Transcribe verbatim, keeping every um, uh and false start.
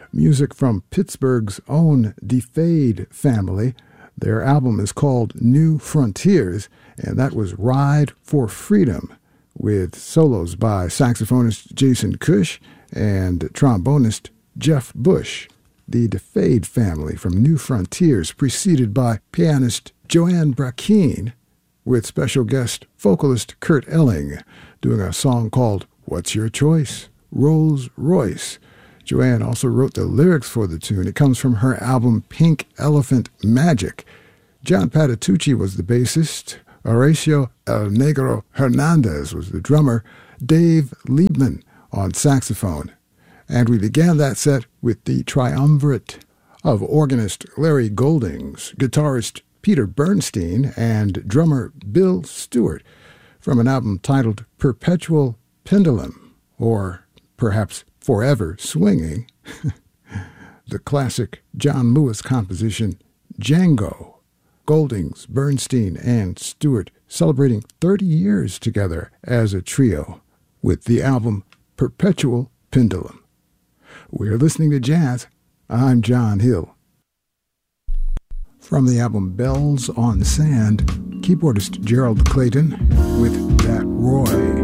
music from Pittsburgh's own DeFade family. Their album is called New Frontiers, and that was Ride for Freedom, with solos by saxophonist Jason Cush and trombonist Jeff Bush. The DeFade family from New Frontiers, preceded by pianist Joanne Brackeen, with special guest vocalist Kurt Elling, doing a song called What's Your Choice? Rolls Royce. Joanne also wrote the lyrics for the tune. It comes from her album Pink Elephant Magic. John Patitucci was the bassist. Horacio El Negro Hernandez was the drummer. Dave Liebman on saxophone. And we began that set with the triumvirate of organist Larry Goldings, guitarist Peter Bernstein, and drummer Bill Stewart, from an album titled Perpetual Pendulum, or perhaps Forever Swinging, the classic John Lewis composition Django. Goldings, Bernstein, and Stewart celebrating thirty years together as a trio with the album Perpetual Pendulum. We're listening to jazz. I'm John Hill. From the album Bells on Sand, keyboardist Gerald Clayton with That Roy.